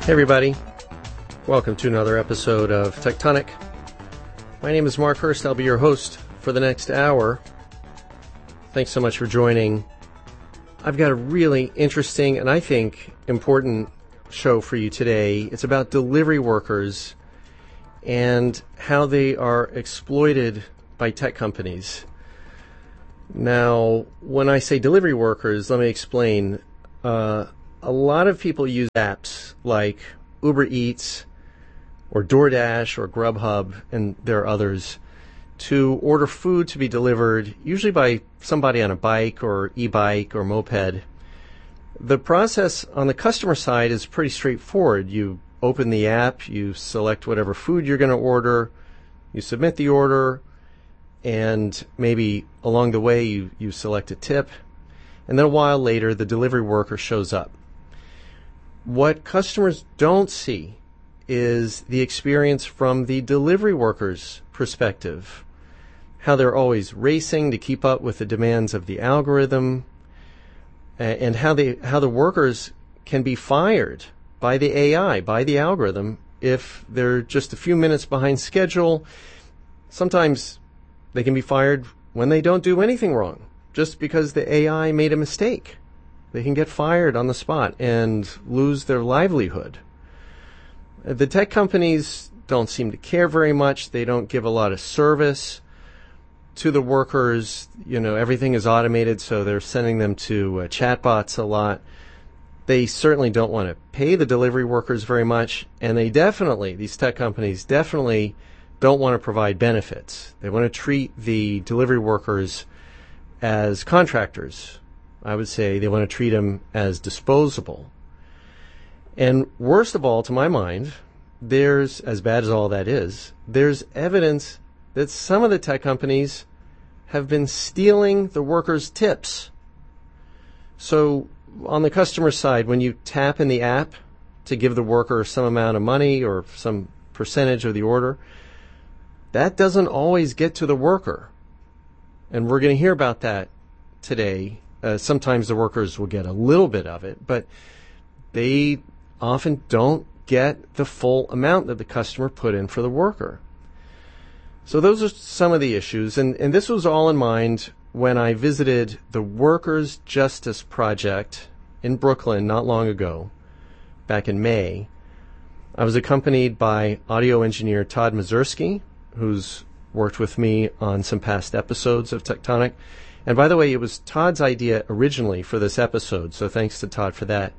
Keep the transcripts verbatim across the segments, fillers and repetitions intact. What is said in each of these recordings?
Hey everybody, welcome to another episode of Tectonic. My name is Mark Hurst. I'll be your host for the next hour. Thanks so much for joining. I've got a really interesting and I think important show for you today. It's about delivery workers and how they are exploited by tech companies. Now, when I say delivery workers, let me explain. Uh, a lot of people use apps like Uber Eats or DoorDash or Grubhub, and there are others, to order food to be delivered, usually by somebody on a bike or e-bike or moped. The process on the customer side is pretty straightforward. You open the app, you select whatever food you're going to order, you submit the order, and maybe along the way you, you select a tip, and then a while later the delivery worker shows up. What customers don't see is the experience from the delivery worker's perspective, how they're always racing to keep up with the demands of the algorithm, and how they how the workers can be fired by the A I, by the algorithm, if they're just a few minutes behind schedule. Sometimes they can be fired when they don't do anything wrong, just because the A I made a mistake. They can get fired on the spot and lose their livelihood. The tech companies don't seem to care very much. They don't give a lot of service to the workers. You know, everything is automated, so they're sending them to uh, chatbots a lot. They certainly don't want to pay the delivery workers very much, and they definitely, these tech companies definitely don't want to provide benefits. They want to treat the delivery workers as contractors. I would say they want to treat them as disposable. And worst of all, to my mind, there's, as bad as all that is, there's evidence that some of the tech companies have been stealing the workers' tips. So on the customer side, when you tap in the app to give the worker some amount of money or some percentage of the order, that doesn't always get to the worker. And we're going to hear about that today. Uh, sometimes the workers will get a little bit of it, but they often don't get the full amount that the customer put in for the worker. So those are some of the issues, and, and this was all in mind when I visited the Workers' Justice Project in Brooklyn not long ago, back in May. I was accompanied by audio engineer Todd Mazursky, who's worked with me on some past episodes of Tectonic. And by the way, it was Todd's idea originally for this episode, so thanks to Todd for that.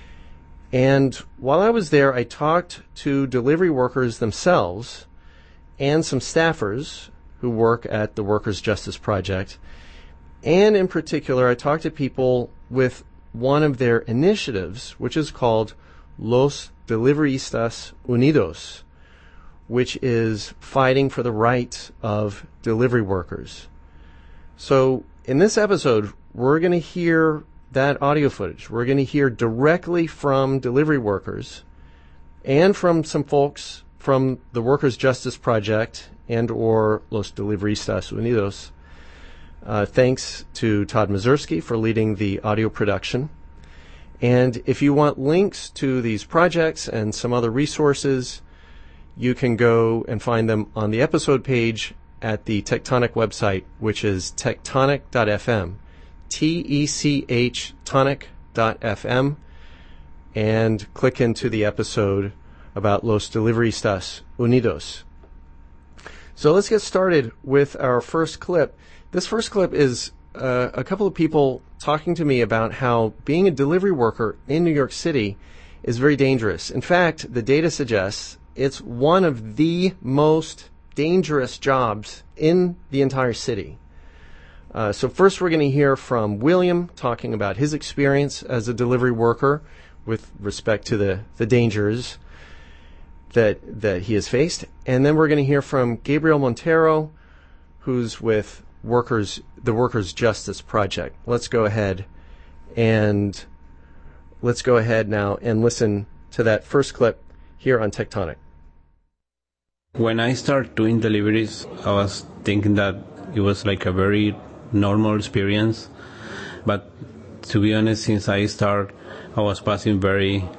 And while I was there, I talked to delivery workers themselves and some staffers who work at the Workers' Justice Project. And in particular, I talked to people with one of their initiatives, which is called Los Deliveristas Unidos, which is fighting for the rights of delivery workers. So in this episode, we're going to hear that audio footage. We're going to hear directly from delivery workers and from some folks from the Workers' Justice Project and or Los Deliveristas Unidos. Uh, thanks to Todd Mazursky for leading the audio production. And if you want links to these projects and some other resources, you can go and find them on the episode page at the Tectonic website, which is tectonic dot f m, T E C H tonic dot f m, and click into the episode about Los Deliveristas Unidos. So let's get started with our first clip. This first clip is uh, a couple of people talking to me about how being a delivery worker in New York City is very dangerous. In fact, the data suggests it's one of the most dangerous jobs in the entire city. Uh, so first we're going to hear from William talking about his experience as a delivery worker with respect to the, the dangers that that he has faced. And then we're going to hear from Gabriel Montero, who's with Workers the Workers' Justice Project. Let's go ahead and let's go ahead now and listen to that first clip here on Tectonic. When I started doing deliveries, I was thinking that it was like a very normal experience. But to be honest, since I started, I was passing very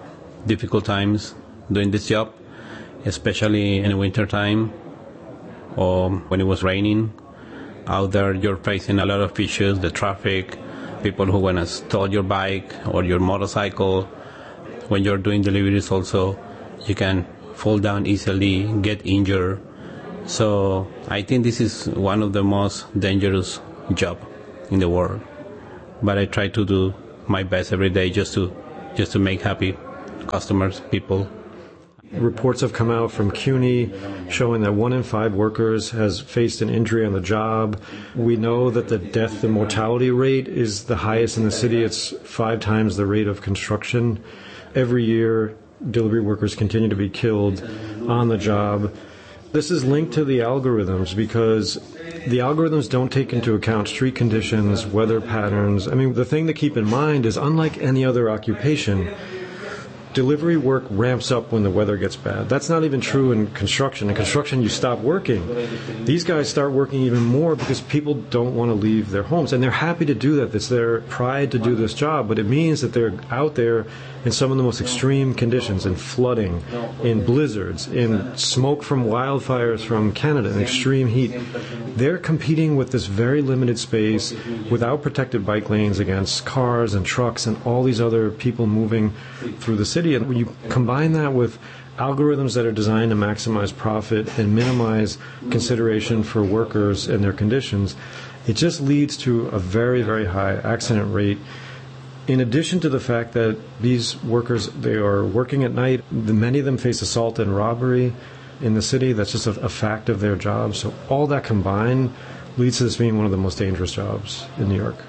difficult times doing this job, especially in the winter time or when it was raining. Out there, you're facing a lot of issues, the traffic, people who want to steal your bike or your motorcycle. When you're doing deliveries also, you can fall down easily, get injured. So I think this is one of the most dangerous jobs in the world. But I try to do my best every day just to just to make happy customers, people. Reports have come out from C U N Y showing that one in five workers has faced an injury on the job. We know that the death and mortality rate is the highest in the city. It's five times the rate of construction. Every year, delivery workers continue to be killed on the job. This is linked to the algorithms because the algorithms don't take into account street conditions, weather patterns. I mean, the thing to keep in mind is, unlike any other occupation, delivery work ramps up when the weather gets bad. That's not even true in construction. In construction, you stop working. These guys start working even more because people don't want to leave their homes. And they're happy to do that. It's their pride to do this job. But it means that they're out there in some of the most extreme conditions, in flooding, in blizzards, in smoke from wildfires from Canada, in extreme heat. They're competing with this very limited space without protected bike lanes against cars and trucks and all these other people moving through the city. And when you combine that with algorithms that are designed to maximize profit and minimize consideration for workers and their conditions, it just leads to a very, very high accident rate. In addition to the fact that these workers, they are working at night, many of them face assault and robbery in the city. That's just a, a fact of their job. So all that combined leads to this being one of the most dangerous jobs in New York.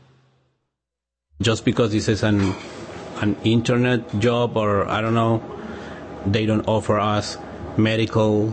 Just because this is an an internet job, or I don't know, they don't offer us medical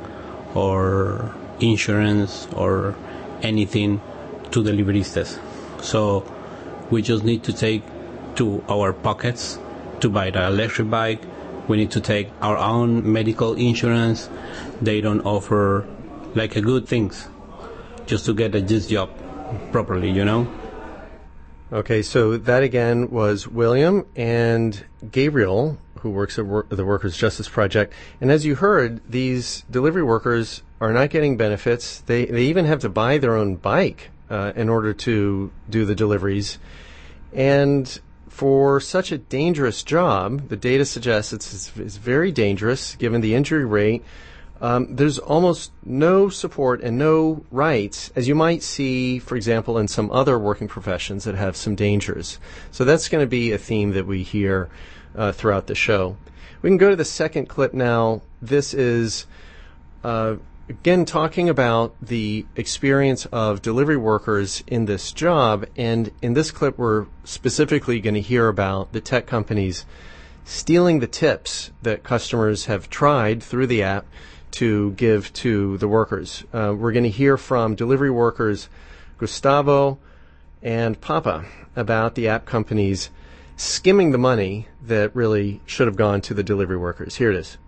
or insurance or anything to deliveristas. So we just need to take to our pockets to buy the electric bike. We need to take our own medical insurance. They don't offer like a good things just to get a this job properly, you know? Okay, so that again was William and Gabriel, who works at wor- the Workers' Justice Project. And as you heard, these delivery workers are not getting benefits. They they even have to buy their own bike uh, in order to do the deliveries. And for such a dangerous job, the data suggests it's, it's very dangerous given the injury rate. Um, there's almost no support and no rights, as you might see, for example, in some other working professions that have some dangers. So that's going to be a theme that we hear uh, throughout the show. We can go to the second clip now. This is, uh, again, talking about the experience of delivery workers in this job. And in this clip, we're specifically going to hear about the tech companies stealing the tips that customers have tried through the app to give to the workers. Uh, we're going to hear from delivery workers Gustavo and Papa about the app companies skimming the money that really should have gone to the delivery workers. Here it is.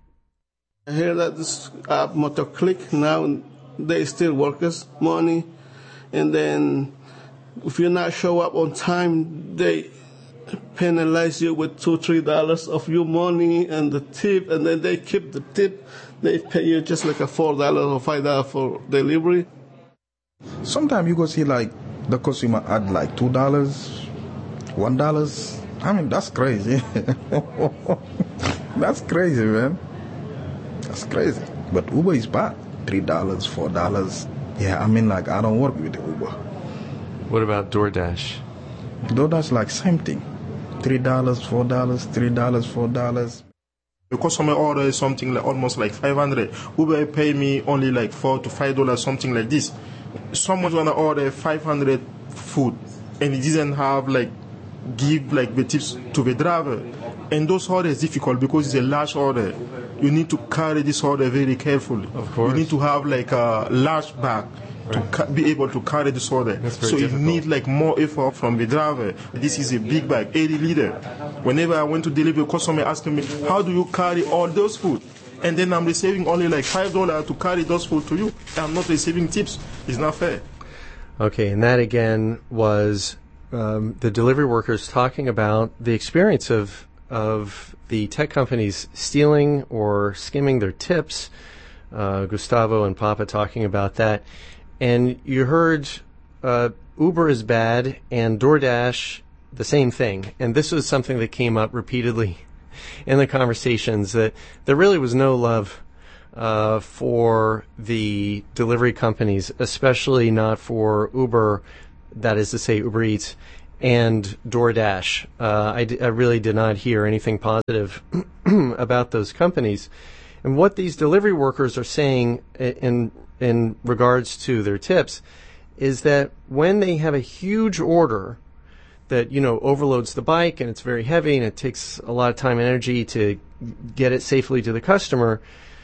I hear that this app MotoClick now, they steal workers' money, and then if you not show up on time, they penalize you with two, three dollars of your money and the tip, and then they keep the tip. They pay you just like a four dollars or five dollars for delivery. Sometimes you go see like the consumer add like two dollars, one dollars. I mean, that's crazy. That's crazy, man. That's crazy. But Uber is bad. Three dollars, four dollars. Yeah, I mean, like I don't work with the Uber. What about DoorDash? DoorDash like same thing. Three dollars, four dollars, three dollars, four dollars. The customer order is something like almost like five hundred. Uber pay me only like four to five dollars, something like this. Someone's gonna order five hundred food, and he doesn't have like give like the tips to the driver. And those orders is difficult because it's a large order. You need to carry this order very carefully. Of course. You need to have like a large bag to right. ca- be able to carry this order. That's very so difficult. you need like more effort from the driver. This is a big bag, eighty liter. Whenever I went to deliver, a customer asking me, how do you carry all those food? And then I'm receiving only like five dollars to carry those food to you. I'm not receiving tips. It's not fair. Okay, and that again was um, the delivery workers talking about the experience of of the tech companies stealing or skimming their tips. Uh, Gustavo and Papa talking about that. And you heard uh, Uber is bad and DoorDash the same thing. And this was something that came up repeatedly in the conversations, that there really was no love uh, for the delivery companies, especially not for Uber, that is to say Uber Eats, and DoorDash. Uh, I, d- I really did not hear anything positive about those companies. And what these delivery workers are saying in in regards to their tips is that when they have a huge order that, you know, overloads the bike and it's very heavy and it takes a lot of time and energy to get it safely to the customer,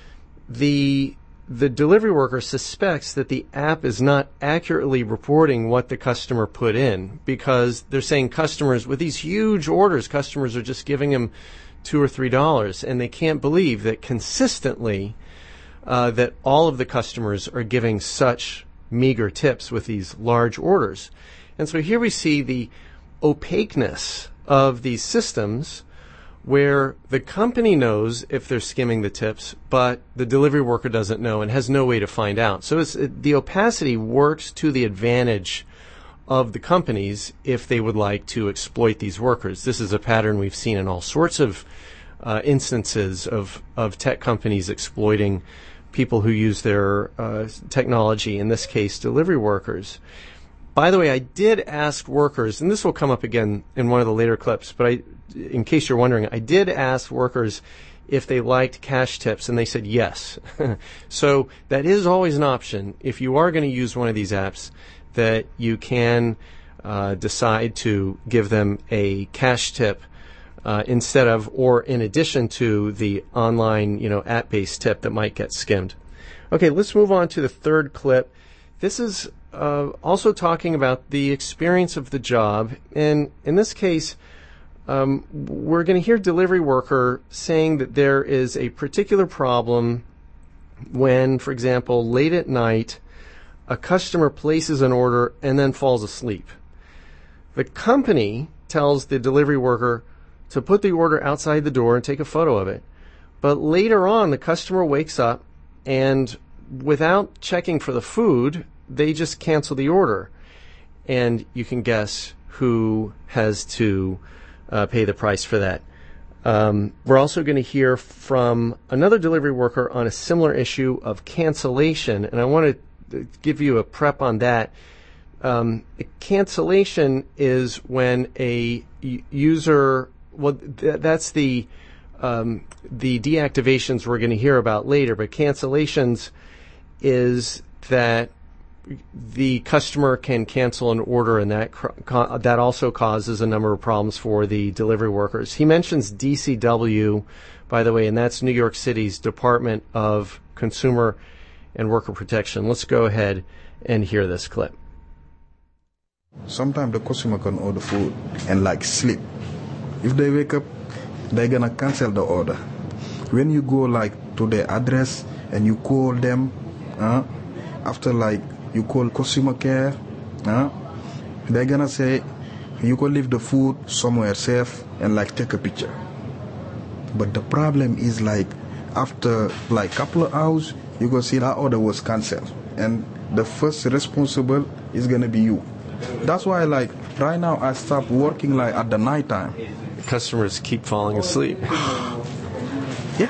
the the delivery worker suspects that the app is not accurately reporting what the customer put in, because they're saying customers with these huge orders, customers are just giving them two or three dollars, and they can't believe that consistently uh, that all of the customers are giving such meager tips with these large orders. And so here we see the opaqueness of these systems, where the company knows if they're skimming the tips, but the delivery worker doesn't know and has no way to find out. So it's, it, the opacity works to the advantage of the companies if they would like to exploit these workers. This is a pattern we've seen in all sorts of uh, instances of, of tech companies exploiting people who use their uh, technology, in this case, delivery workers. By the way, I did ask workers, and this will come up again in one of the later clips, but I, in case you're wondering, I did ask workers if they liked cash tips, and they said yes. So that is always an option. If you are going to use one of these apps, that you can uh, decide to give them a cash tip uh, instead of, or in addition to, the online, you know, app-based tip that might get skimmed. Okay, let's move on to the third clip. This is uh, also talking about the experience of the job, and in this case, um, we're going to hear delivery worker saying that there is a particular problem when, for example, late at night, a customer places an order and then falls asleep. The company tells the delivery worker to put the order outside the door and take a photo of it. But later on, the customer wakes up and, without checking for the food, they just cancel the order. And you can guess who has to uh, pay the price for that. Um, we're also going to hear from another delivery worker on a similar issue of cancellation, and I want to give you a prep on that. Um, cancellation is when a y- user, well, th- that's the um, the deactivations we're going to hear about later, but cancellations is that the customer can cancel an order, and that cr- co- that also causes a number of problems for the delivery workers. He mentions D C W, by the way, and that's New York City's Department of Consumer and Worker Protection. Let's go ahead and hear this clip. Sometimes the customer can order food and like sleep. If they wake up, they're gonna cancel the order. When you go like to the address and you call them, uh, after like you call customer care, uh, they're gonna say you can leave the food somewhere safe and like take a picture. But the problem is like after like couple of hours, you can see that order was cancelled, and the first responsible is gonna be you. That's why like right now I stopped working like at the night time. Customers keep falling asleep. Yeah.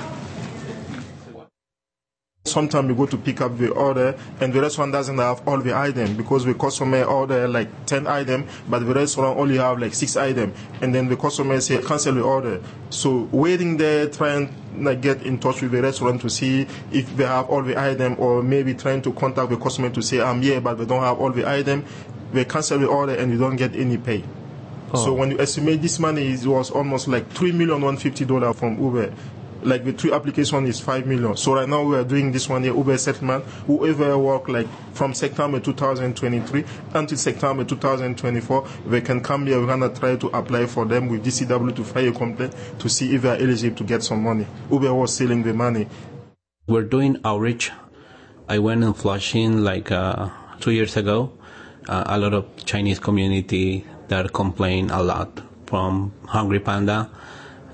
Sometimes we go to pick up the order and the restaurant doesn't have all the items because the customer order like ten items, but the restaurant only have like six items, and then the customer say cancel the order. So waiting there, trying like get in touch with the restaurant to see if they have all the items, or maybe trying to contact the customer to say I'm here but they don't have all the items. They cancel the order and you don't get any pay. Oh. So when you estimate this money, it was almost like three million one hundred fifty dollars from Uber. Like the three application is five million. So right now we are doing this one here, Uber settlement. Whoever work like from September two thousand twenty-three until September two thousand twenty-four, they can come here. We're gonna try to apply for them with D C W to file a complaint to see if they are eligible to get some money. Uber was stealing the money. We're doing outreach. I went in Flushing like uh, two years ago. Uh, a lot of Chinese community that complain a lot from Hungry Panda.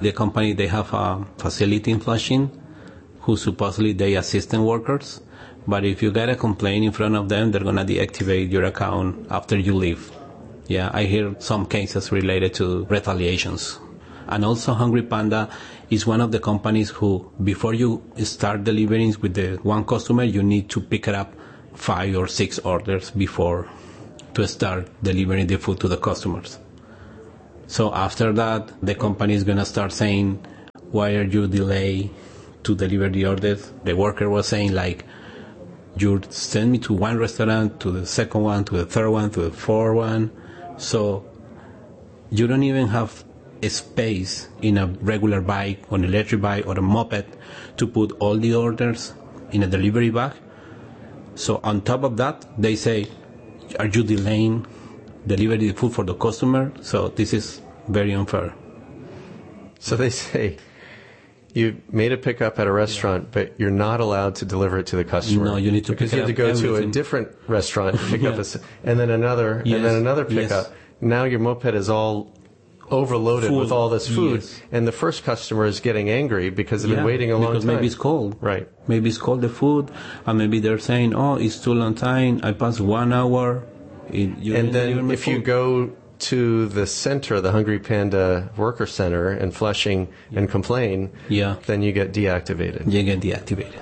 The company, they have a facility in Flushing who supposedly they assistant workers. But if you get a complaint in front of them, they're going to deactivate your account after you leave. Yeah, I hear some cases related to retaliations. And also Hungry Panda is one of the companies who, before you start delivering with the one customer, you need to pick up five or six orders before to start delivering the food to the customers. So after that, the company is going to start saying, why are you delayed to deliver the orders? The worker was saying like, you send me to one restaurant, to the second one, to the third one, to the fourth one. So you don't even have a space in a regular bike or an electric bike or a moped to put all the orders in a delivery bag. So on top of that, they say, are you delaying delivery the food for the customer? So this is very unfair. So they say, you made a pickup at a restaurant, but you're not allowed to deliver it to the customer. No, you need to because pick you have to up go everything. to a different restaurant, pick Yeah. up a, s- and then another, Yes. and then another pickup. Yes. Now your moped is all overloaded Full. with all this food, Yes. and the first customer is getting angry because they've Yeah, been waiting a long because time. maybe it's cold. Right. Maybe it's cold, the food, and maybe they're saying, oh, it's too long time, I passed one hour. It, you And didn't deliver then my if you food. go to the center, the Hungry Panda Worker Center in Flushing and complain, Yeah. then you get deactivated. You get deactivated.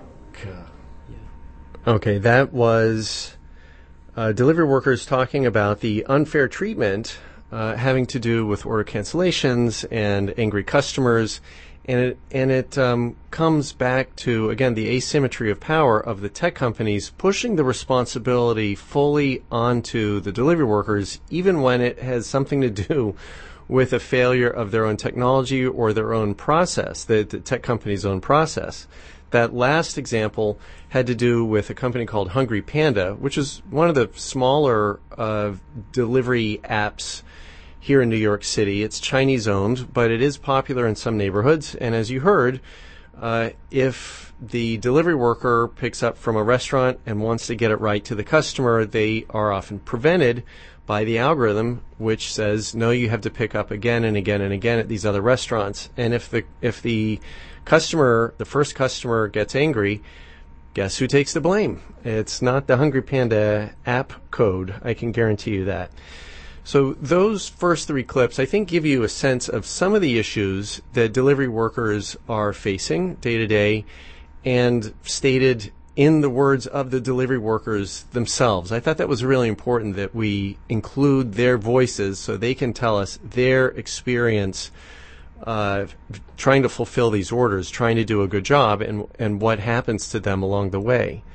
Okay, that was uh, delivery workers talking about the unfair treatment uh, having to do with order cancellations and angry customers. And it, and it um, comes back to, again, the asymmetry of power of the tech companies pushing the responsibility fully onto the delivery workers, even when it has something to do with a failure of their own technology or their own process, the, the tech company's own process. That last example had to do with a company called Hungry Panda, which is one of the smaller uh, delivery apps here in New York City. It's Chinese owned, but it is popular in some neighborhoods. And as you heard, uh, if the delivery worker picks up from a restaurant and wants to get it right to the customer, they are often prevented by the algorithm, which says, no, you have to pick up again and again and again at these other restaurants. And if the if the customer, the first customer gets angry, guess who takes the blame? It's not the Hungry Panda app code. I can guarantee you that. So those first three clips, I think, give you a sense of some of the issues that delivery workers are facing day to day, and stated in the words of the delivery workers themselves. I thought that was really important that we include their voices so they can tell us their experience uh, trying to fulfill these orders, trying to do a good job, and, and what happens to them along the way.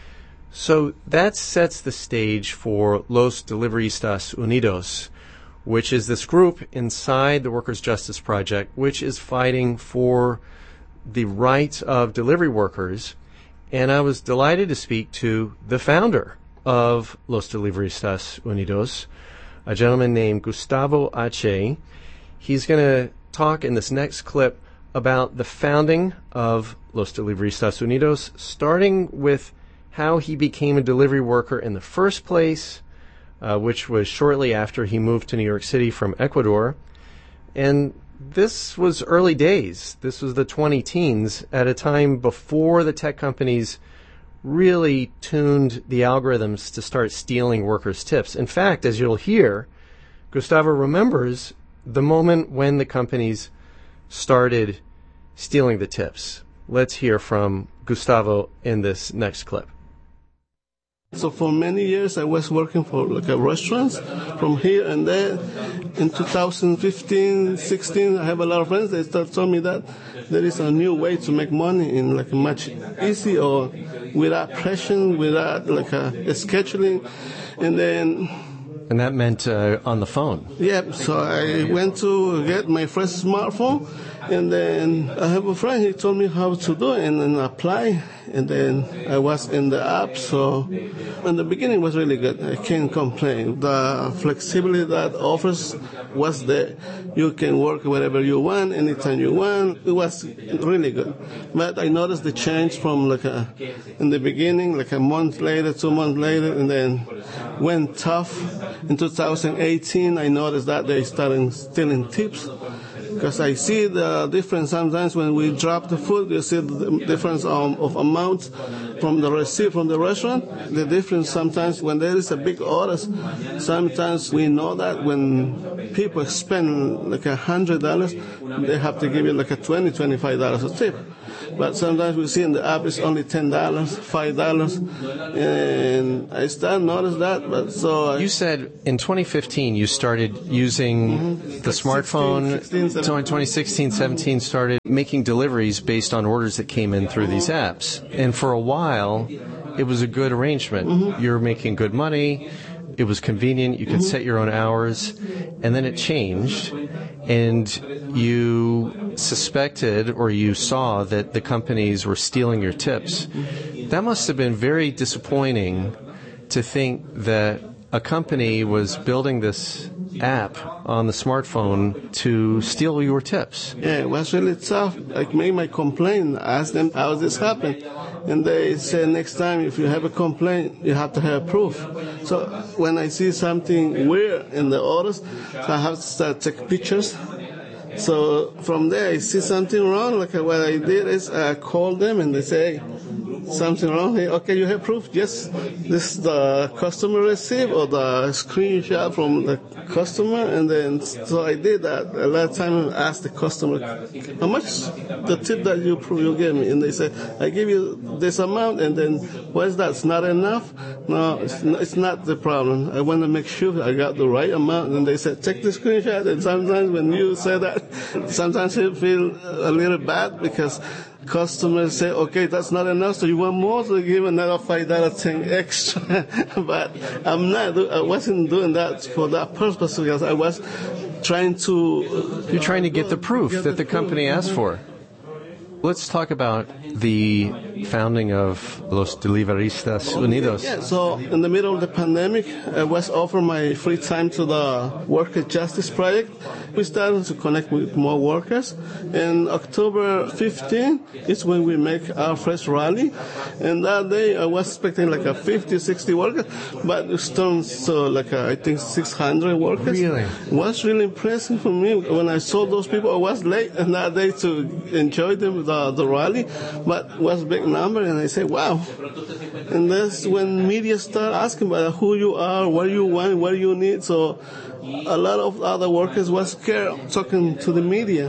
So that sets the stage for Los Deliveristas Unidos, which is this group inside the Workers' Justice Project, which is fighting for the rights of delivery workers. And I was delighted to speak to the founder of Los Deliveristas Unidos, a gentleman named Gustavo Ache. He's going to talk in this next clip about the founding of Los Deliveristas Unidos, starting with how he became a delivery worker in the first place, uh, which was shortly after he moved to New York City from Ecuador. And this was early days. This was the twenty teens, at a time before the tech companies really tuned the algorithms to start stealing workers' tips. In fact, as you'll hear, Gustavo remembers the moment when the companies started stealing the tips. Let's hear from Gustavo in this next clip. So for many years I was working for like a restaurants from here and there. In two thousand fifteen, sixteen, I have a lot of friends. They start telling me that there is a new way to make money in like much easy or without pressure, without like a, a scheduling. And then And that meant uh, on the phone. yeah, so I went to get my first smartphone, and then I have a friend, he told me how to do it and then apply, and then I was in the app, so in the beginning it was really good. I can't complain. The flexibility that offers was there. You can work wherever you want, anytime you want. It was really good. But I noticed the change from like a, in the beginning, like a month later, two months later, and then went tough. In two thousand eighteen, I noticed that they started stealing tips. because I see the difference sometimes when we drop the food. You see the difference of, of amounts from the receipt from the restaurant. The difference sometimes when there is a big orders. Sometimes we know that when people spend like a hundred dollars, they have to give you like a twenty, twenty-five dollars a tip. But sometimes we see in the app it's only ten dollars, five dollars, and I start to notice that. But so I, you said in twenty fifteen you started using mm-hmm. the smartphone. sixteen, sixteen, so in twenty sixteen, seventeen started making deliveries based on orders that came in through these apps. And for a while, it was a good arrangement. Mm-hmm. You were making good money. It was convenient. You could mm-hmm. set your own hours. And then it changed, and you suspected or you saw that the companies were stealing your tips. That must have been very disappointing to think that a company was building this app on the smartphone to steal your tips. Yeah, it was really tough. I made my complaint, asked them how this happened. And they said next time if you have a complaint, you have to have proof. So when I see something weird in the orders, so I have to start take pictures. So from there, I see something wrong. Like what I did is I called them and they say, hey, something wrong here. Okay, you have proof? Yes, this is the customer receipt or the screenshot from the customer. And then, so I did that. A lot of time I asked the customer, how much the tip that you you gave me? And they said, I give you this amount. And then, what is that? It's not enough? No, it's not, it's not the problem. I want to make sure I got the right amount. And they said, check the screenshot. And sometimes when you say that, sometimes you feel a little bad because customers say, okay, that's not enough, so you want more, so give another five dollars thing extra. But I'm not, I wasn't doing that for that purpose because I was trying to... You're trying to get the proof that the company asked for. Let's talk about the founding of Los Deliveristas Unidos. Yeah, so in the middle of the pandemic, I was offered my free time to the Worker Justice Project. We started to connect with more workers. And October fifteenth is when we make our first rally. And that day, I was expecting like a fifty, sixty workers, but it turned to like a, I think six hundred workers. Really? It was really impressive for me. When I saw those people, I was late and that day to enjoy them, the, the rally, but it was a big number, and I said, wow. And that's when media start asking about who you are, what you want, what you need. So a lot of other workers was scared talking to the media.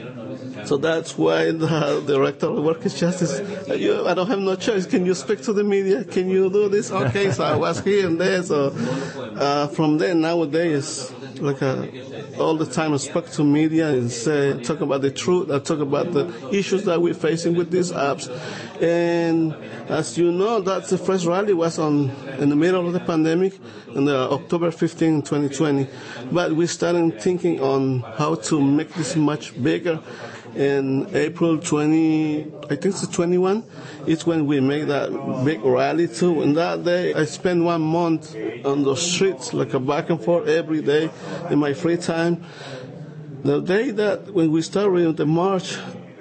So that's why the director of Workers' Justice, you, I don't have no choice. Can you speak to the media? Can you do this? Okay, so I was here and there. So uh, from there, nowadays, like a, all the time I spoke to media and say, talk about the truth. I talk about the issues that we're facing with these apps. And as you know, that's the first rally was on in the middle of the pandemic, on the October fifteenth, twenty twenty. But we started thinking on how to make this much bigger. In April twentieth, I think it's twenty-one, it's when we made that big rally too. And that day, I spent one month on the streets, like a back and forth every day in my free time. The day that when we started the march,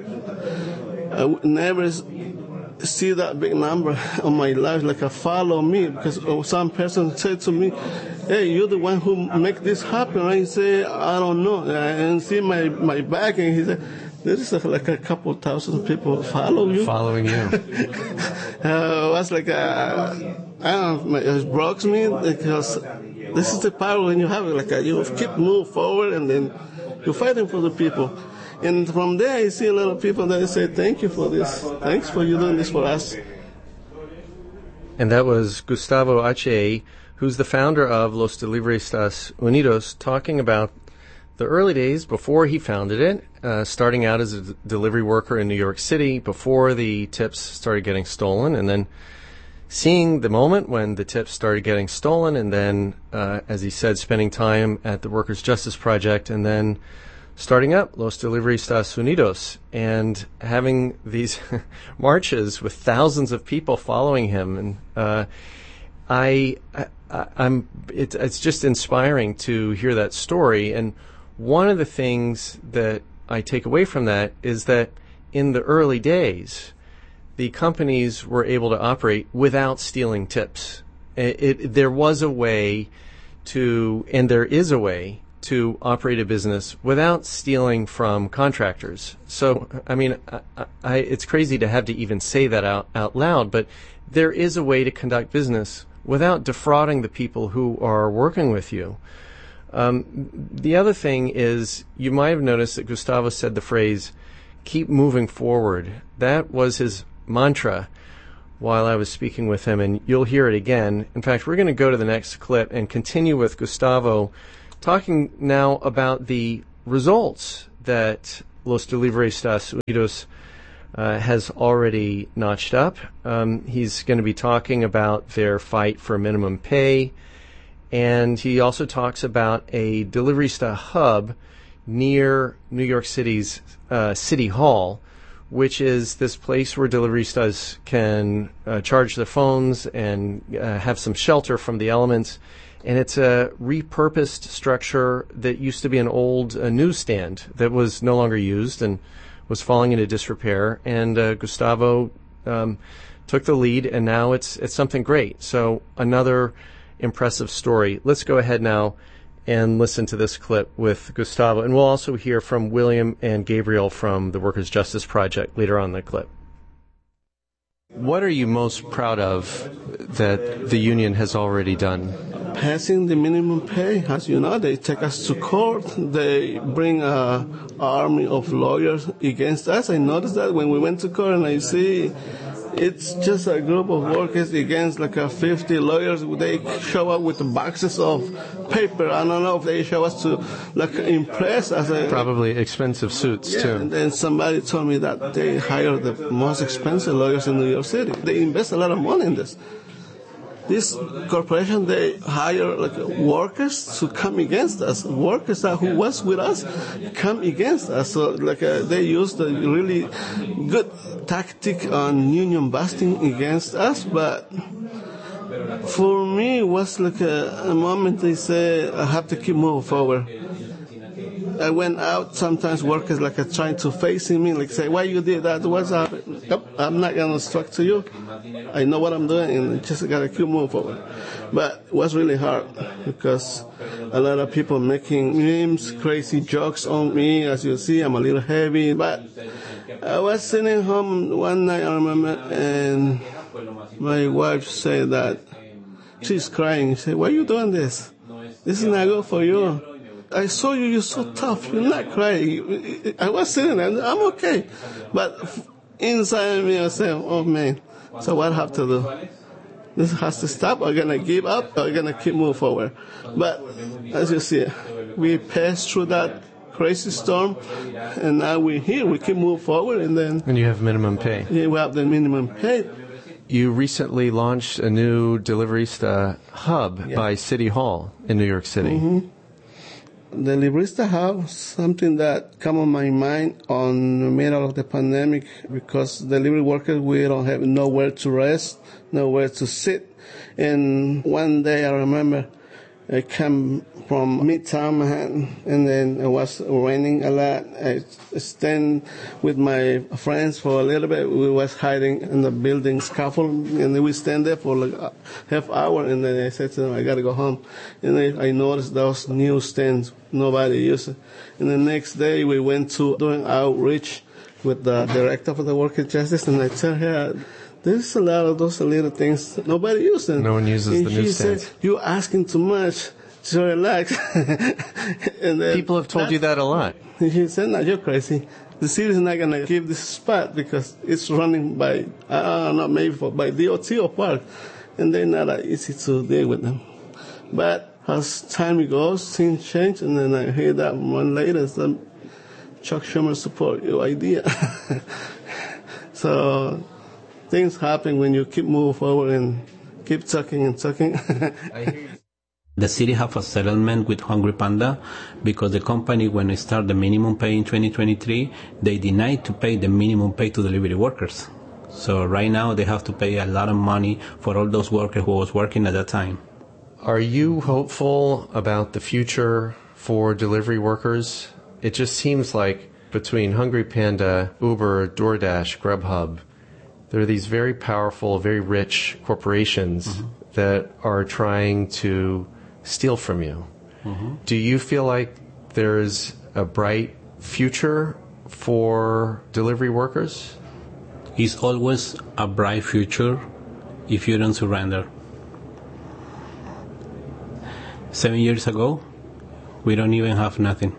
I would never see that big number on my life, like a follow me, because some person said to me, hey, you're the one who make this happen. I say, I don't know. And see my, my back, and he said, there's like a couple thousand people follow you. Following you. uh, it was like, a, I don't know, it broke me because this is the power when you have it. Like a, you keep move forward and then you're fighting for the people. And from there, I see a lot of people that say, thank you for this. Thanks for you doing this for us. And that was Gustavo H., who's the founder of Los Deliveristas Unidos, talking about the early days before he founded it, uh, starting out as a d- delivery worker in New York City before the tips started getting stolen, and then seeing the moment when the tips started getting stolen, and then, uh, as he said, spending time at the Workers' Justice Project, and then starting up Los Deliveristas Unidos and having these marches with thousands of people following him. And uh, I, I, I'm, it, it's just inspiring to hear that story. And one of the things that I take away from that is that in the early days, the companies were able to operate without stealing tips. It, it, there was a way to, and there is a way to operate a business without stealing from contractors. So, I mean, I, I, it's crazy to have to even say that out, out loud, but there is a way to conduct business without defrauding the people who are working with you. Um, the other thing is, you might have noticed that Gustavo said the phrase, keep moving forward. That was his mantra while I was speaking with him, and you'll hear it again. In fact, we're going to go to the next clip and continue with Gustavo talking now about the results that Los Deliveristas Unidos uh, has already notched up. Um, he's going to be talking about their fight for minimum pay, and he also talks about a Deliverista hub near New York City's uh, City Hall, which is this place where Deliveristas can uh, charge their phones and uh, have some shelter from the elements. And it's a repurposed structure that used to be an old uh, newsstand that was no longer used and was falling into disrepair. And uh, Gustavo um, took the lead, and now it's it's something great. So another impressive story. Let's go ahead now and listen to this clip with Gustavo. And we'll also hear from William and Gabriel from the Workers' Justice Project later on in the clip. What are you most proud of that the union has already done? Passing the minimum pay. As you know, they take us to court. They bring an army of lawyers against us. I noticed that when we went to court, and I see it's just a group of workers against like a fifty lawyers. They show up with boxes of paper. I don't know if they show us to like impress us. Probably expensive suits, yeah, too. And then somebody told me that they hire the most expensive lawyers in New York City. They invest a lot of money in this. This corporation, they hire like workers to come against us. Workers that who was with us come against us. So like uh, they used a really good tactic on union busting against us. But for me, it was like a, a moment they say I have to keep moving forward. I went out, sometimes workers like are trying to face me, like say, why you did that, what's happening? Yep, I'm not going to talk to you. I know what I'm doing, and just got to keep moving forward. But it was really hard because a lot of people making memes, crazy jokes on me. As you see, I'm a little heavy. But I was sitting home one night, I remember, and my wife said that she's crying. She said, why are you doing this? This is not good for you. I saw you, you're so tough, you're not crying. I was sitting there, I'm okay. But inside me, I said, oh man, so what I have to do? This has to stop, I'm going to give up, I'm going to keep moving forward. But as you see, we passed through that crazy storm, and now we're here, we keep moving forward, and then... And you have minimum pay. Yeah, we have the minimum pay. You recently launched a new Deliverista hub yeah. by City Hall in New York City. Mm-hmm. The Deliverista have something that come on my mind on the middle of the pandemic, because delivery workers, we don't have nowhere to rest, nowhere to sit. And one day I remember I came from Midtown Manhattan, and then it was raining a lot. I stand with my friends for a little bit. We was hiding in the building scaffold, and then we stand there for like a half hour, and then I said to them, I got to go home. And then I noticed those newsstands, nobody used it. And the next day we went to doing outreach with the director of the Workers' Justice, and I tell her, there's a lot of those little things nobody uses. No one uses and the she newsstands. Said, you're asking too much. So relax. And then people have told you that a lot. She said, no, you're crazy. The city is not going to give this spot because it's running by, I don't know, maybe for, by D O T or park. And they're not that easy to deal with them. But as time goes, things change. And then I hear that one later, some Chuck Schumer support your idea. So things happen when you keep moving forward and keep talking and talking. I hear you. The city have a settlement with Hungry Panda because the company, when it started the minimum pay in twenty twenty-three, they denied to pay the minimum pay to delivery workers. So right now they have to pay a lot of money for all those workers who was working at that time. Are you hopeful about the future for delivery workers? It just seems like between Hungry Panda, Uber, DoorDash, Grubhub, there are these very powerful, very rich corporations mm-hmm. that are trying to steal from you. Mm-hmm. Do you feel like there's a bright future for delivery workers? It's always a bright future if you don't surrender. Seven years ago, we don't even have nothing.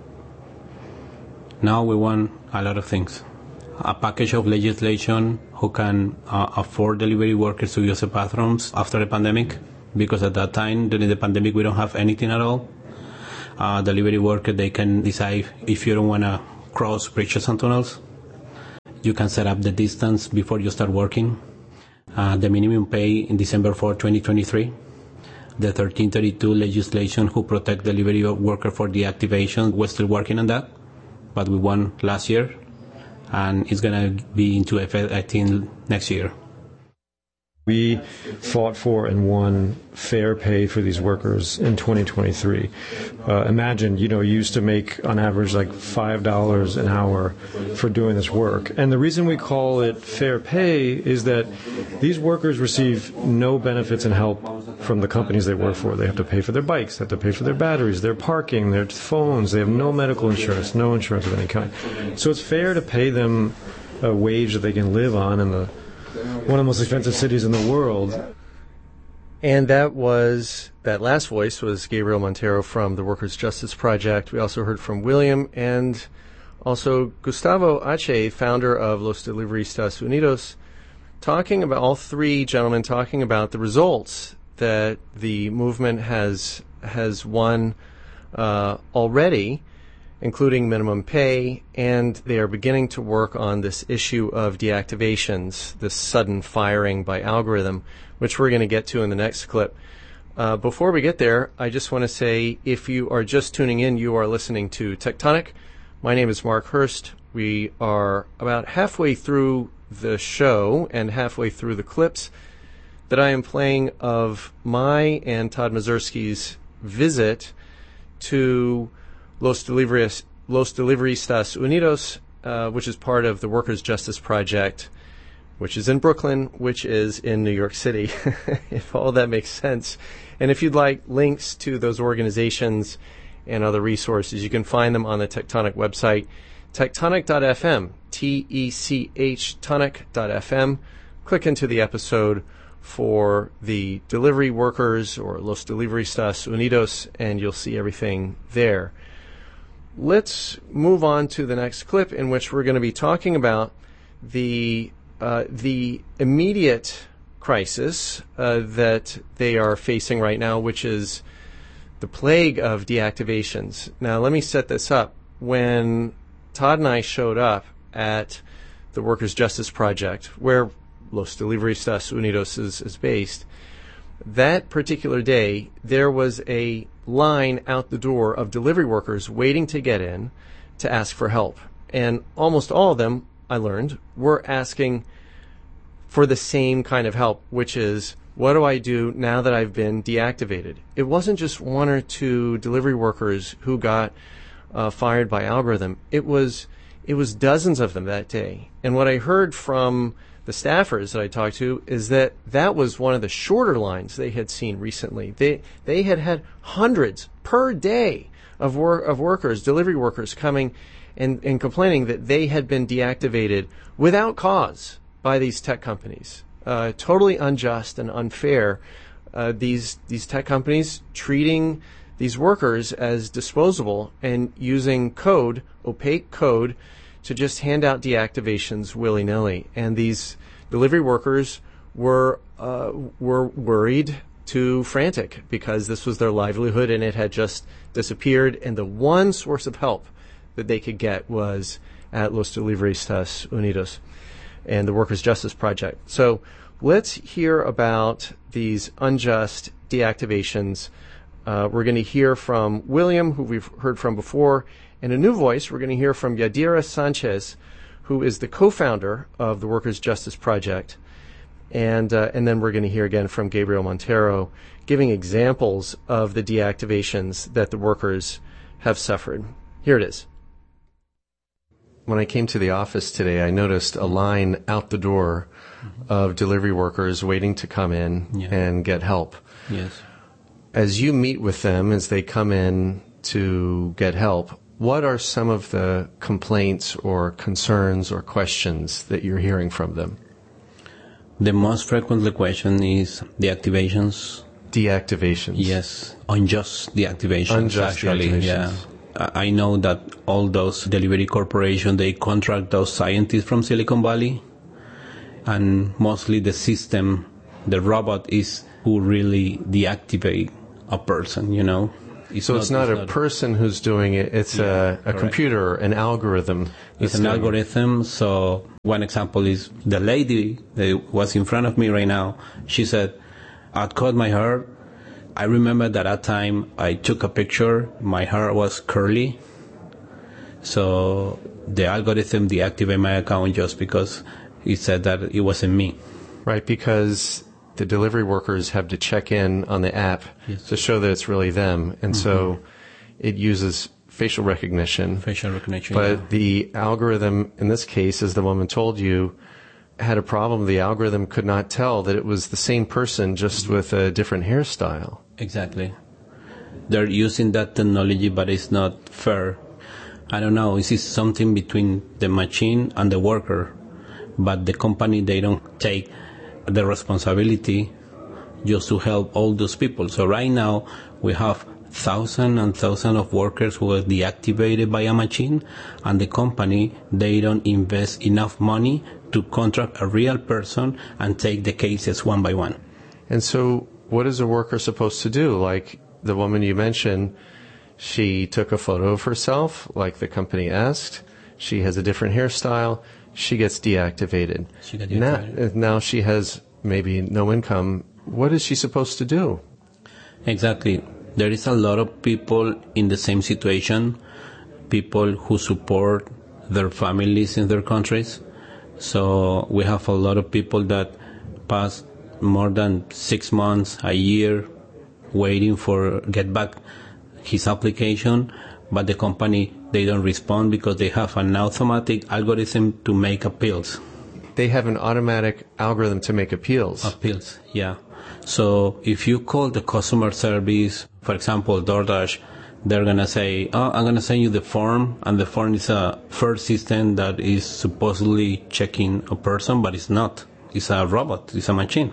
Now we want a lot of things. A package of legislation who can uh, afford delivery workers to use the bathrooms after the pandemic, because at that time, during the pandemic, we don't have anything at all. Uh, delivery worker, they can decide if you don't want to cross bridges and tunnels. You can set up the distance before you start working. Uh, the minimum pay in December fourth, twenty twenty-three. The thirteen thirty-two legislation who protect delivery worker for deactivation, we're still working on that, but we won last year, and it's going to be into effect, I think, next year. We fought for and won fair pay for these workers in twenty twenty-three. Uh, imagine, you know, you used to make on average like five dollars an hour for doing this work. And the reason we call it fair pay is that these workers receive no benefits and help from the companies they work for. They have to pay for their bikes, they have to pay for their batteries, their parking, their phones. They have no medical insurance, no insurance of any kind. So it's fair to pay them a wage that they can live on in the one of the most expensive cities in the world. And that was, that last voice was Gabriel Montero from the Workers' Justice Project. We also heard from William and also Gustavo Ache, founder of Los Deliveristas Unidos, talking about, all three gentlemen talking about the results that the movement has has won uh, already, including minimum pay, and they are beginning to work on this issue of deactivations, this sudden firing by algorithm, which we're going to get to in the next clip. Uh, before we get there, I just want to say, if you are just tuning in, you are listening to Tectonic. My name is Mark Hurst. We are about halfway through the show and halfway through the clips that I am playing of my and Todd Mazursky's visit to Los Deliveris, Los Deliveristas Unidos, uh, which is part of the Workers' Justice Project, which is in Brooklyn, which is in New York City, if all that makes sense. And if you'd like links to those organizations and other resources, you can find them on the Tectonic website, tectonic dot f m, T E C H, tonic dot f m. Click into the episode for the delivery workers or Los Deliveristas Unidos, and you'll see everything there. Let's move on to the next clip, in which we're going to be talking about the uh, the immediate crisis uh, that they are facing right now, which is the plague of deactivations. Now, let me set this up. When Todd and I showed up at the Workers' Justice Project, where Los Deliveristas Unidos is, is based, that particular day, there was a line out the door of delivery workers waiting to get in to ask for help. And almost all of them, I learned, were asking for the same kind of help, which is, what do I do now that I've been deactivated? It wasn't just one or two delivery workers who got uh, fired by algorithm. It was, it was dozens of them that day. And what I heard from the staffers that I talked to is that that was one of the shorter lines they had seen recently. They they had had hundreds per day of wor- of workers, delivery workers, coming and, and complaining that they had been deactivated without cause by these tech companies. Uh, totally unjust and unfair. Uh, these these tech companies treating these workers as disposable and using code, opaque code, to just hand out deactivations willy-nilly. And these delivery workers were uh, were worried to frantic because this was their livelihood and it had just disappeared. And the one source of help that they could get was at Los Deliveristas Unidos and the Workers' Justice Project. So let's hear about these unjust deactivations. Uh, we're going to hear from William, who we've heard from before. And a new voice, we're going to hear from Yadira Sanchez, who is the co-founder of the Workers' Justice Project. And uh, and then we're going to hear again from Gabriel Montero, giving examples of the deactivations that the workers have suffered. Here it is. When I came to the office today, I noticed a line out the door mm-hmm. of delivery workers waiting to come in yeah. and get help. Yes. as you meet with them, as they come in to get help, what are some of the complaints or concerns or questions that you're hearing from them? The most frequent question is deactivations. Deactivations. Yes, unjust deactivations. Unjust actually, deactivations. yeah. I know that all those delivery corporations, they contract those scientists from Silicon Valley, and mostly the system, the robot is who really deactivate a person, you know. It's so not, it's not it's a not person who's doing it, it's yeah, a, a computer, an algorithm. It's an algorithm. So one example is the lady that was in front of me right now. She said, I'd cut my hair. I remember that at that time I took a picture. My hair was curly. So the algorithm deactivated my account just because it said that it wasn't me. Right, because the delivery workers have to check in on the app yes. to show that it's really them. And mm-hmm. so it uses facial recognition. Facial recognition, But yeah. the algorithm, in this case, as the woman told you, had a problem. The algorithm could not tell that it was the same person, just mm-hmm. with a different hairstyle. Exactly. They're using that technology, but it's not fair. I don't know. Is it something between the machine and the worker? But the company, they don't take the responsibility just to help all those people. So right now we have thousands and thousands of workers who are deactivated by a machine, and the company, they don't invest enough money to contract a real person and take the cases one by one. And so what is a worker supposed to do? Like the woman you mentioned, she took a photo of herself like the company asked. She has a different hairstyle. She gets deactivated. She got deactivated. Now, now she has maybe no income. What is she supposed to do? Exactly. There is a lot of people in the same situation, people who support their families in their countries. So we have a lot of people that pass more than six months, a year, waiting for get back his application, but the company, they don't respond because they have an automatic algorithm to make appeals. They have an automatic algorithm to make appeals. Appeals, yeah. So if you call the customer service, for example, DoorDash, they're going to say, oh, I'm going to send you the form, and the form is a first system that is supposedly checking a person, but it's not. It's a robot. It's a machine.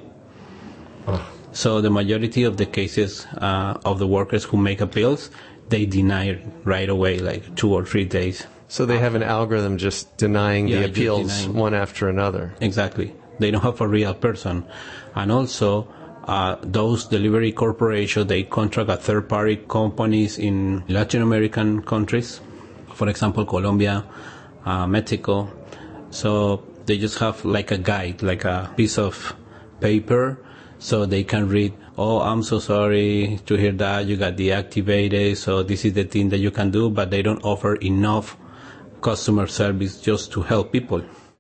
Oh. So the majority of the cases uh, of the workers who make appeals, they deny it right away, like two or three days. So they have an algorithm just denying yeah, the appeals denying. one after another. Exactly. They don't have a real person. And also, uh, those delivery corporations, they contract a third-party companies in Latin American countries, for example, Colombia, uh, Mexico. So they just have like a guide, like a piece of paper, so they can read, oh, I'm so sorry to hear that you got deactivated, so this is the thing that you can do, but they don't offer enough customer service just to help people.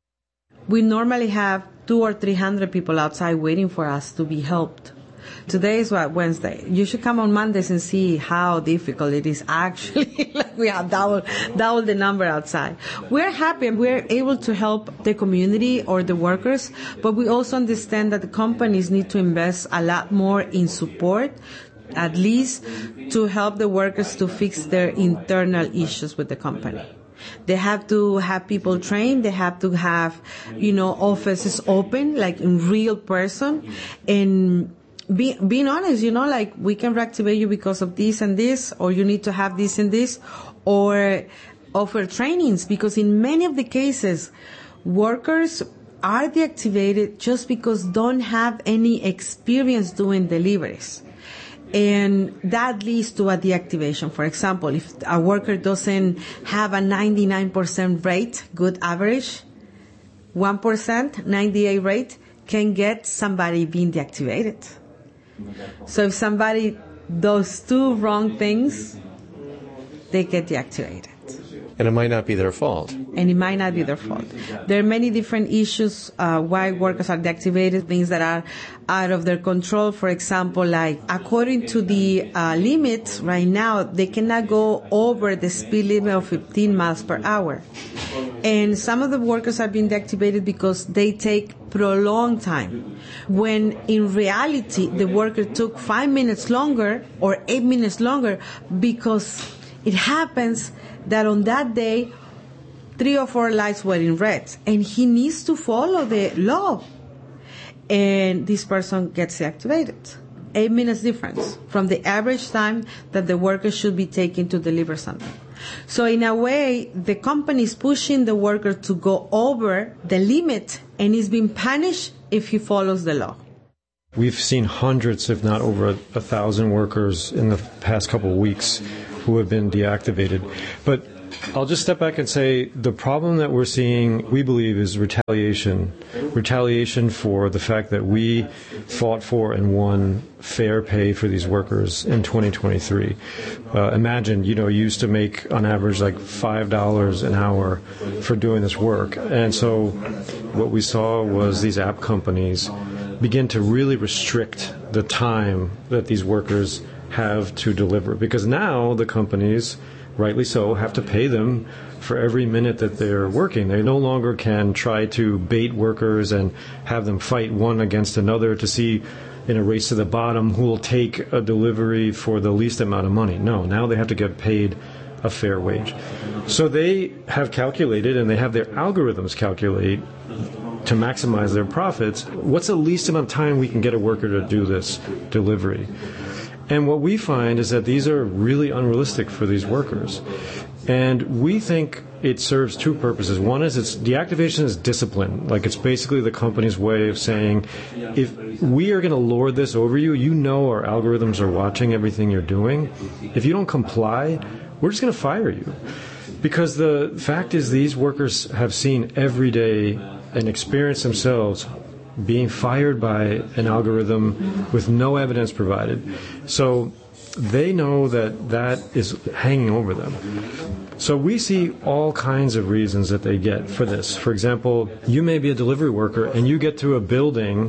We normally have two or three hundred people outside waiting for us to be helped. Today is what, Wednesday. You should come on Mondays and see how difficult it is actually. Like we have double, double the number outside. We're happy and we're able to help the community or the workers, but we also understand that the companies need to invest a lot more in support, at least to help the workers to fix their internal issues with the company. They have to have people trained. They have to have, you know, offices open, like in real person. And be, being honest, you know, like we can reactivate you because of this and this, or you need to have this and this, or offer trainings, because in many of the cases, workers are deactivated just because don't have any experience doing deliveries. And that leads to a deactivation. For example, if a worker doesn't have a ninety-nine percent rate, good average, one percent, ninety-eight rate, can get somebody being deactivated. So if somebody does two wrong things, they get deactivated. And it might not be their fault. And it might not be their fault. There are many different issues uh, why workers are deactivated, things that are out of their control. For example, like according to the uh, limits right now, they cannot go over the speed limit of fifteen miles per hour. And some of the workers are being deactivated because they take prolonged time, when in reality the worker took five minutes longer or eight minutes longer, because it happens that on that day, three or four lights were in red, and he needs to follow the law. And this person gets deactivated. Eight minutes difference from the average time that the worker should be taking to deliver something. So in a way, the company is pushing the worker to go over the limit, and is being punished if he follows the law. We've seen hundreds, if not over a, a thousand workers in the past couple of weeks who have been deactivated. But I'll just step back and say the problem that we're seeing, we believe, is retaliation. Retaliation for the fact that we fought for and won fair pay for these workers in twenty twenty-three. Uh, imagine, you know, you used to make on average like five dollars an hour for doing this work. And so what we saw was these app companies begin to really restrict the time that these workers have to deliver. Because now the companies, rightly so, have to pay them for every minute that they're working. They no longer can try to bait workers and have them fight one against another to see in a race to the bottom who will take a delivery for the least amount of money. No, now they have to get paid a fair wage. So they have calculated, and they have their algorithms calculate to maximize their profits, what's the least amount of time we can get a worker to do this delivery. And what we find is that these are really unrealistic for these workers. And we think it serves two purposes. One is it's deactivation is discipline. Like, it's basically the company's way of saying, if we are going to lord this over you, you know our algorithms are watching everything you're doing. If you don't comply, we're just going to fire you. Because the fact is these workers have seen every day and experienced themselves being fired by an algorithm with no evidence provided. So they know that that is hanging over them. So we see all kinds of reasons that they get for this. For example, you may be a delivery worker and you get to a building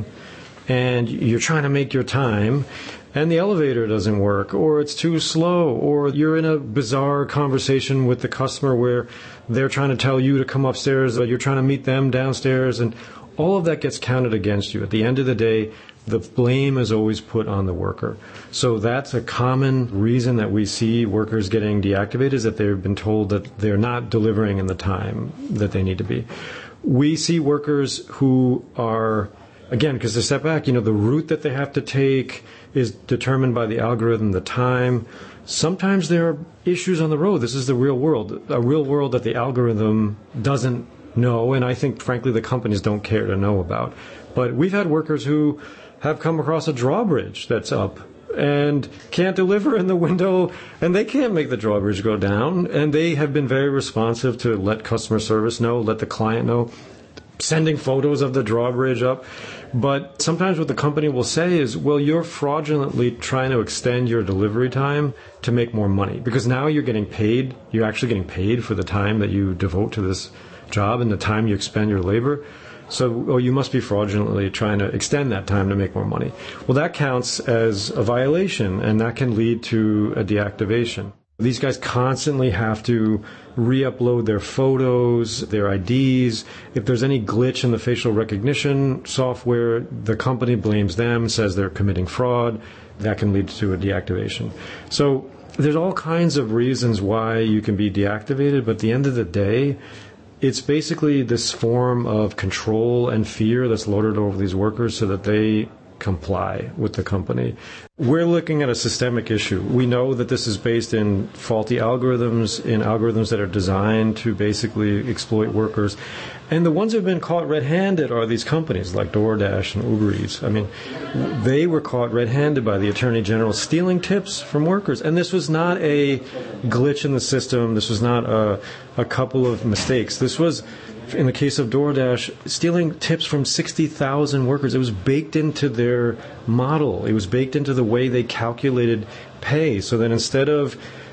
and you're trying to make your time and the elevator doesn't work, or it's too slow, or you're in a bizarre conversation with the customer where they're trying to tell you to come upstairs, but you're trying to meet them downstairs, and all of that gets counted against you. At the end of the day, the blame is always put on the worker. So that's a common reason that we see workers getting deactivated, is that they've been told that they're not delivering in the time that they need to be. We see workers who are, again, because they step back, you know, the route that they have to take is determined by the algorithm, the time. Sometimes there are issues on the road. This is the real world, a real world that the algorithm doesn't know, and I think, frankly, the companies don't care to know about. But we've had workers who have come across a drawbridge that's up and can't deliver in the window, and they can't make the drawbridge go down, and they have been very responsive to let customer service know, let the client know, sending photos of the drawbridge up. But sometimes what the company will say is, well, you're fraudulently trying to extend your delivery time to make more money, because now you're getting paid, you're actually getting paid for the time that you devote to this job and the time you expend your labor. So, oh, you must be fraudulently trying to extend that time to make more money. Well, that counts as a violation, and that can lead to a deactivation. These guys constantly have to re-upload their photos, their I Ds. If there's any glitch in the facial recognition software, the company blames them, says they're committing fraud. That can lead to a deactivation. So there's all kinds of reasons why you can be deactivated, but at the end of the day, it's basically this form of control and fear that's loaded over these workers so that they comply with the company. We're looking at a systemic issue. We know that this is based in faulty algorithms, in algorithms that are designed to basically exploit workers. And the ones who have been caught red-handed are these companies like DoorDash and Uber Eats. I mean, they were caught red-handed by the Attorney General stealing tips from workers. And this was not a glitch in the system. This was not a, a couple of mistakes. This was, in the case of DoorDash, stealing tips from sixty thousand workers. It was baked into their model. It was baked into the way they calculated pay, so that instead of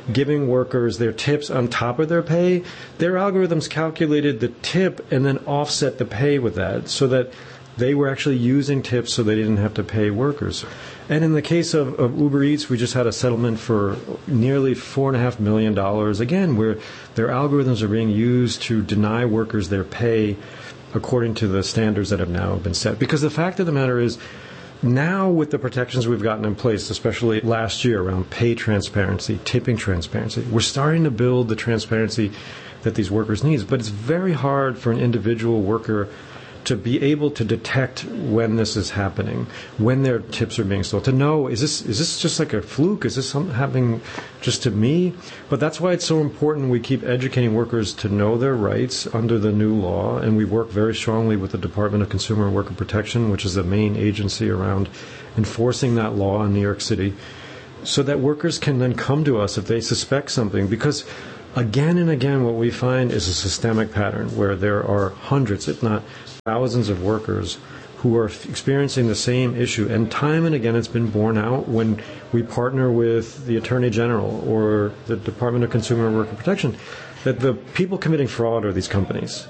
giving workers their tips on top of their pay, their algorithms calculated the tip and then offset the pay with that so that they were actually using tips so they didn't have to pay workers. And in the case of, of Uber Eats, we just had a settlement for nearly four and a half million dollars, again, where their algorithms are being used to deny workers their pay according to the standards that have now been set. Because the fact of the matter is, now with the protections we've gotten in place, especially last year around pay transparency, tipping transparency, we're starting to build the transparency that these workers need. But it's very hard for an individual worker to be able to detect when this is happening, when their tips are being stolen, to know, is this is this just like a fluke? Is this something happening just to me? But that's why it's so important we keep educating workers to know their rights under the new law, and we work very strongly with the Department of Consumer and Worker Protection, which is the main agency around enforcing that law in New York City, so that workers can then come to us if they suspect something, because again and again what we find is a systemic pattern where there are hundreds, if not thousands of workers who are experiencing the same issue. And time and again it's been borne out when we partner with the Attorney General or the Department of Consumer and Worker Protection that the people committing fraud are these companies.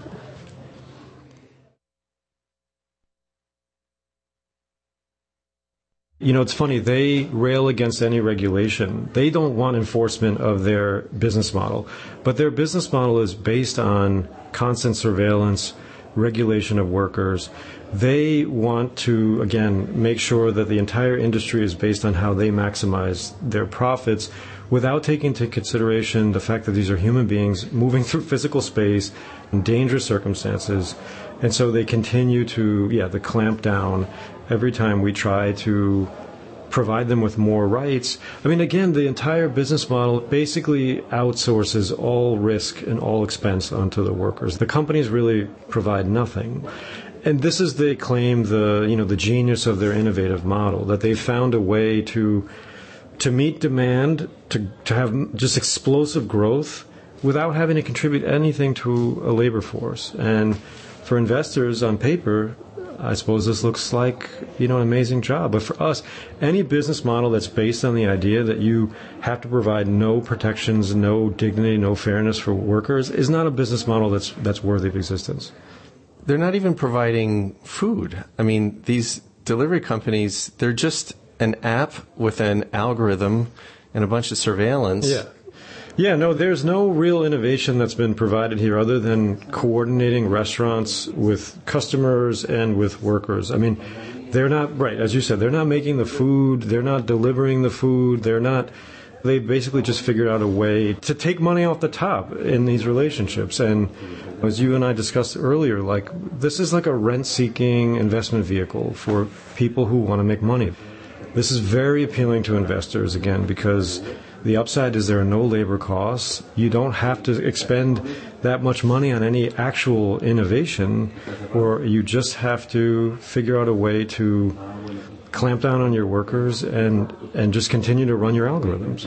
You know, it's funny, they rail against any regulation. They don't want enforcement of their business model. But their business model is based on constant surveillance, regulation of workers. They want to, again, make sure that the entire industry is based on how they maximize their profits without taking into consideration the fact that these are human beings moving through physical space in dangerous circumstances. And so they continue to, yeah, the clamp down every time we try to provide them with more rights. I mean, again, the entire business model basically outsources all risk and all expense onto the workers. The companies really provide nothing. And this is, they claim, the, you know, the genius of their innovative model, that they've found a way to to meet demand, to, to have just explosive growth without having to contribute anything to a labor force. And for investors on paper, I suppose this looks like, you know, an amazing job. But for us, any business model that's based on the idea that you have to provide no protections, no dignity, no fairness for workers is not a business model that's that's worthy of existence. They're not even providing food. I mean, these delivery companies, they're just an app with an algorithm and a bunch of surveillance. Yeah. Yeah, no, there's no real innovation that's been provided here other than coordinating restaurants with customers and with workers. I mean, they're not, right, as you said, they're not making the food, they're not delivering the food, they're not, they basically just figured out a way to take money off the top in these relationships. And as you and I discussed earlier, like, this is like a rent-seeking investment vehicle for people who want to make money. This is very appealing to investors, again, because the upside is there are no labor costs. You don't have to expend that much money on any actual innovation, or you just have to figure out a way to clamp down on your workers and, and just continue to run your algorithms.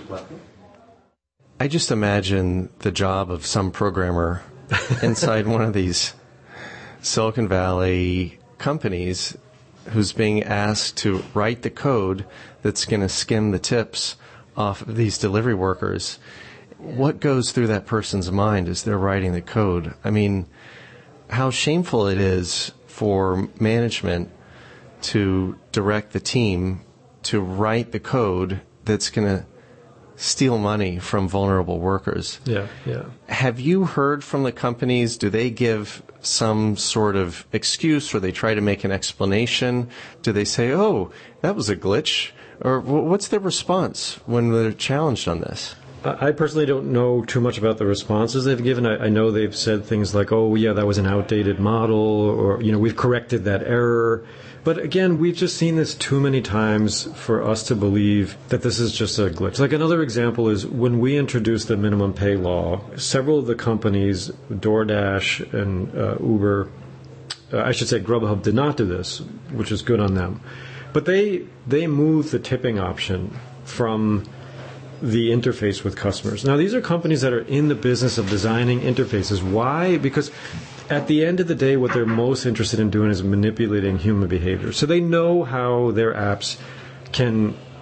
I just imagine the job of some programmer inside one of these Silicon Valley companies who's being asked to write the code that's going to skim the tips off of these delivery workers. What goes through that person's mind as they're writing the code? I mean, how shameful it is for management to direct the team to write the code that's going to steal money from vulnerable workers. Yeah, yeah. Have you heard from the companies? Do they give some sort of excuse, or they try to make an explanation? Do they say, oh, that was a glitch? Or what's their response when they're challenged on this? I personally don't know too much about the responses they've given. I, I know they've said things like, oh, yeah, that was an outdated model, or, you know, we've corrected that error. But again, we've just seen this too many times for us to believe that this is just a glitch. Like, another example is when we introduced the minimum pay law, several of the companies, DoorDash and uh, Uber, uh, I should say Grubhub, did not do this, which is good on them. But they they moved the tipping option from the interface with customers. Now, these are companies that are in the business of designing interfaces. Why? Because at the end of the day, what they're most interested in doing is manipulating human behavior. So they know how their apps can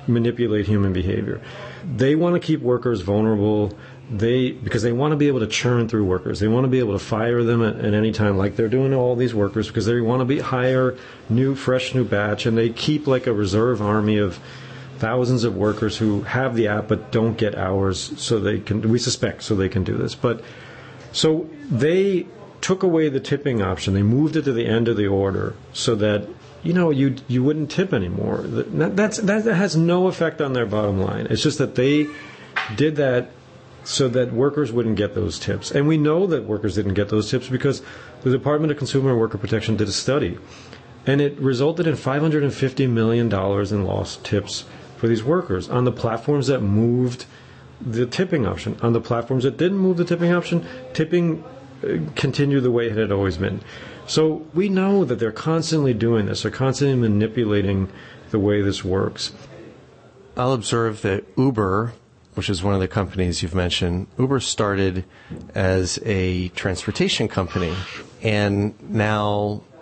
manipulate human behavior. They want to keep workers vulnerable. They because they want to be able to churn through workers. They want to be able to fire them at, at any time, like they're doing to all these workers, because they want to be hire new, fresh, new batch, and they keep like a reserve army of thousands of workers who have the app but don't get hours, so they can. We suspect so they can do this. But so they took away the tipping option. They moved it to the end of the order so that you know you you wouldn't tip anymore. That, that's that has no effect on their bottom line. It's just that they did that so that workers wouldn't get those tips. And we know that workers didn't get those tips because the Department of Consumer and Worker Protection did a study, and it resulted in five hundred fifty million dollars in lost tips for these workers on the platforms that moved the tipping option. On the platforms that didn't move the tipping option, tipping continued the way it had always been. So we know that they're constantly doing this. They're constantly manipulating the way this works. I'll observe that Uber, which is one of the companies you've mentioned, Uber started as a transportation company, and now